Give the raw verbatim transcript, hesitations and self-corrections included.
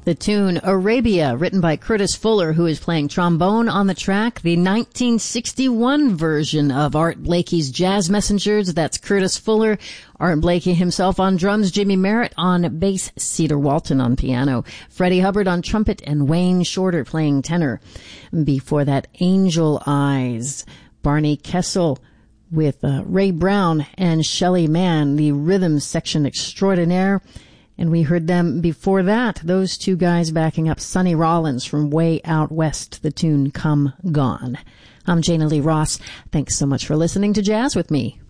The tune Arabia, written by Curtis Fuller, who is playing trombone on the track. The nineteen sixty-one version of Art Blakey's Jazz Messengers. That's Curtis Fuller. Art Blakey himself on drums, Jimmy Merritt on bass, Cedar Walton on piano, Freddie Hubbard on trumpet, and Wayne Shorter playing tenor. Before that, Angel Eyes, Barney Kessel with uh, Ray Brown and Shelley Mann, the rhythm section extraordinaire. And we heard them before that, those two guys backing up Sonny Rollins from Way Out West, the tune Come Gone. I'm Jana Lee Ross. Thanks so much for listening to Jazz with Me.